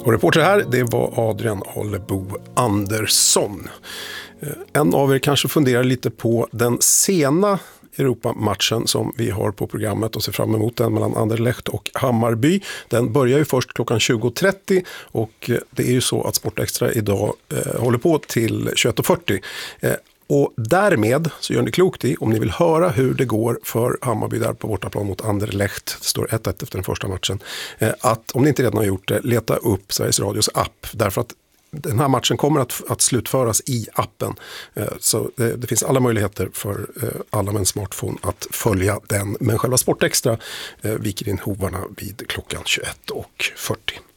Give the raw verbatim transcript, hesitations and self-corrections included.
Och reporter här, det var Adrian Allebo Andersson. En av er kanske funderar lite på den sena Europamatchen som vi har på programmet och ser fram emot, den mellan Anderlecht och Hammarby. Den börjar ju först klockan tjugo trettio och det är ju så att Sportextra idag eh, håller på till tjugoett och fyrtio. Eh, Och därmed så gör ni klokt i, om ni vill höra hur det går för Hammarby där på bortaplan mot Anderlecht, det står ett ett efter den första matchen, att om ni inte redan har gjort det, leta upp Sveriges Radios app, därför att den här matchen kommer att, att slutföras i appen. Så det, det finns alla möjligheter för alla med en smartphone att följa den, men själva Sportextra viker in hovarna vid klockan tjugoett och fyrtio.